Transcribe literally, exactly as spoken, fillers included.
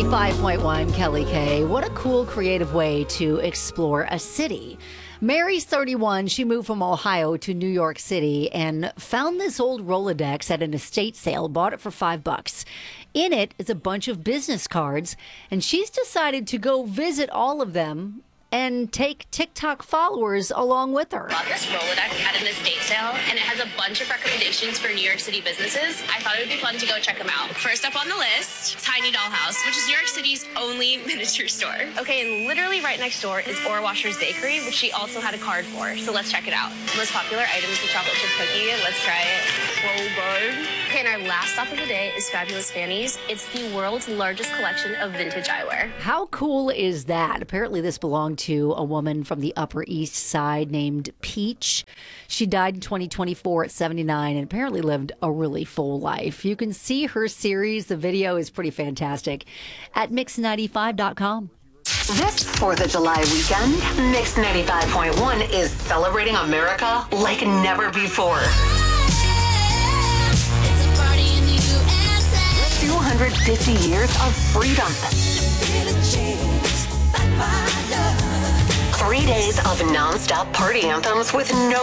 ninety-five point one Kelly K. What a cool, creative way to explore a city. Mary's thirty-one. She moved from Ohio to New York City and found this old Rolodex at an estate sale, bought it for five bucks. In it is a bunch of business cards, and she's decided to go visit all of them and take TikTok followers along with her. Bought this Rolodex at an estate sale, and it has a bunch of recommendations for New York City businesses. I thought it would be fun to go check them out. First up on the list, Tiny Doll House, which is New York City's only miniature store. Okay, and literally right next door is Ora Washer's Bakery, which she also had a card for, so let's check it out. The most popular item is the chocolate chip cookie. Let's try it. Whoa, bud. Okay, and our last stop of the day is Fabulous Fannies. It's the world's largest collection of vintage eyewear. How cool is that? Apparently this belonged to a woman from the Upper East Side named Peach. She died in twenty twenty-four at seventy-nine and apparently lived a really full life. You can see her series. The video is pretty fantastic at mix ninety-five dot com. This fourth of July weekend, Mix ninety-five point one is celebrating America like never before. two hundred fifty years of freedom. Three days of non-stop party anthems with no